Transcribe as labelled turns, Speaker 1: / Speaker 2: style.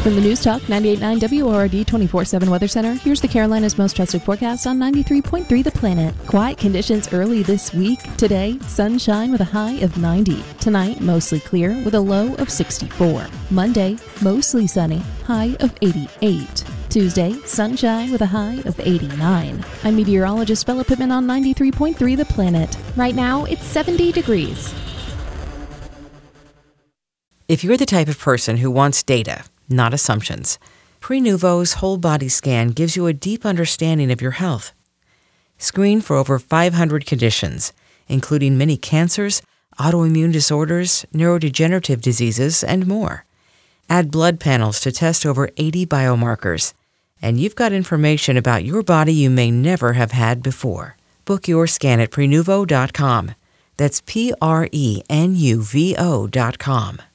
Speaker 1: From the News Talk 98.9 WORD 24/7 Weather Center, here's the Carolinas' most trusted forecast on 93.3 The Planet. Quiet conditions early this week. Today, sunshine with a high of 90. Tonight, mostly clear with a low of 64. Monday, mostly sunny, high of 88. Tuesday, sunshine with a high of 89. I'm meteorologist Bella Pittman on 93.3 The Planet. Right now, it's 70 degrees.
Speaker 2: If you're the type of person who wants data, not assumptions, Prenuvo's whole body scan gives you a deep understanding of your health. Screen for over 500 conditions, including many cancers, autoimmune disorders, neurodegenerative diseases, and more. Add blood panels to test over 80 biomarkers, and you've got information about your body you may never have had before. Book your scan at Prenuvo.com. That's Prenuvo.com.